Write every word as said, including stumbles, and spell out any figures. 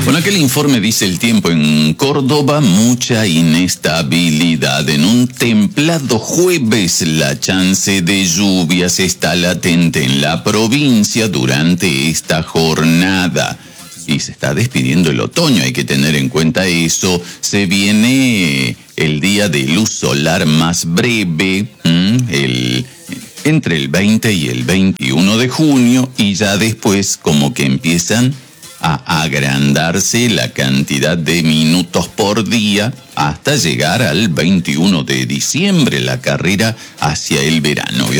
Bueno, aquel informe dice el tiempo en Córdoba, mucha inestabilidad. En un templado jueves, la chance de lluvias está latente en la provincia durante esta jornada. Y se está despidiendo el otoño, hay que tener en cuenta eso. Se viene el día de luz solar más breve, ¿m? el... entre el veinte y el veintiuno de junio, y ya después como que empiezan a agrandarse la cantidad de minutos por día hasta llegar al veintiuno de diciembre, la carrera hacia el verano.